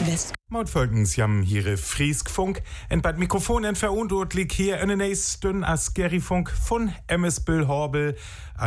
West. Mautfolgens jam hier Frieskfunk, en bad Mikrofon en verundurtlich hier en nächsten as Gerifunk von MS Bill Horbel.